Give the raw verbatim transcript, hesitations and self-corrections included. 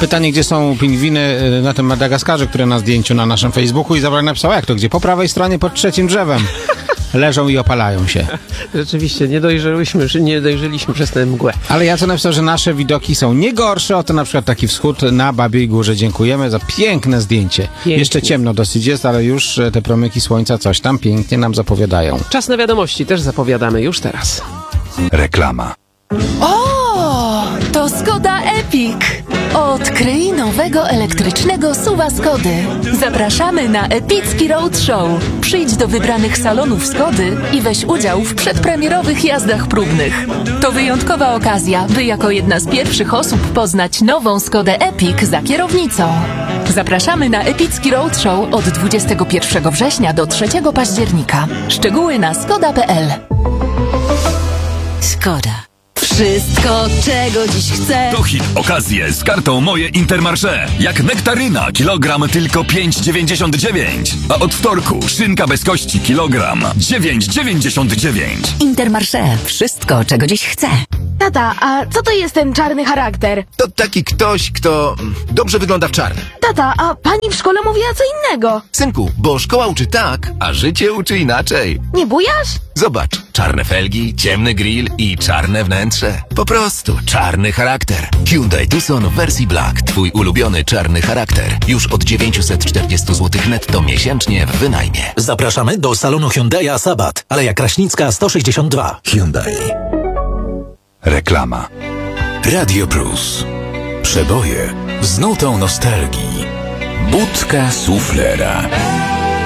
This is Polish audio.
Pytanie, gdzie są pingwiny na tym Madagaskarze, które na zdjęciu na naszym Facebooku, i Zabrał napisał, jak to gdzie? Po prawej stronie, pod trzecim drzewem. Leżą i opalają się. Rzeczywiście, nie dojrzeliśmy, nie dojrzeliśmy przez tę mgłę. Ale ja co napisał, że nasze widoki są nie gorsze. Oto na przykład taki wschód na Babiej Górze. Dziękujemy za piękne zdjęcie. Pięknie. Jeszcze ciemno dosyć jest, ale już te promyki słońca coś tam pięknie nam zapowiadają. Czas na wiadomości też zapowiadamy już teraz. Reklama. O, to Skoda Epic. Odkryj nowego elektrycznego suwa Skody. Zapraszamy na epicki roadshow. Przyjdź do wybranych salonów Skody i weź udział w przedpremierowych jazdach próbnych. To wyjątkowa okazja, by jako jedna z pierwszych osób poznać nową Skodę Epic za kierownicą. Zapraszamy na epicki roadshow od dwudziestego pierwszego września do trzeciego października. Szczegóły na skoda kropka p l. Skoda. Wszystko, czego dziś chcę. To hit okazje z kartą Moje Intermarché. Jak nektaryna, kilogram tylko pięć dziewięćdziesiąt dziewięć. A od wtorku szynka bez kości, kilogram dziewięć dziewięćdziesiąt dziewięć. Intermarché. Wszystko, czego dziś chcę. Tata, a co to jest ten czarny charakter? To taki ktoś, kto dobrze wygląda w czarnym. Tata, a pani w szkole mówiła co innego. Synku, bo szkoła uczy tak, a życie uczy inaczej. Nie bujasz? Zobacz, czarne felgi, ciemny grill i czarne wnętrze. Po prostu czarny charakter. Hyundai Tucson w wersji Black. Twój ulubiony czarny charakter. Już od dziewięćset czterdzieści złotych netto miesięcznie w wynajmie. Zapraszamy do salonu Hyundai'a Sabat. Aleja Kraśnicka sto sześćdziesiąt dwa. Hyundai. Reklama. Radio Plus. Przeboje z nutą nostalgii. Budka suflera.